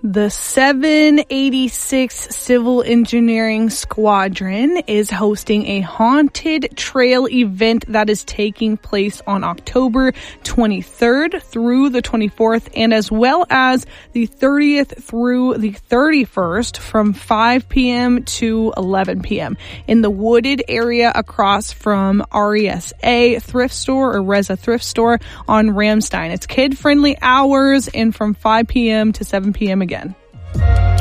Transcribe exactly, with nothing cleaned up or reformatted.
The seven eighty-six Civil Engineering Squadron is hosting a haunted trail event that is taking place on October twenty-third through the twenty-fourth, and as well as the thirtieth through the thirty-first from five p.m. to eleven p.m. in the wooded area across from R E S A Thrift Store or Reza Thrift Store on Ramstein. It's kid-friendly hours and from five p.m. to seven p.m. again.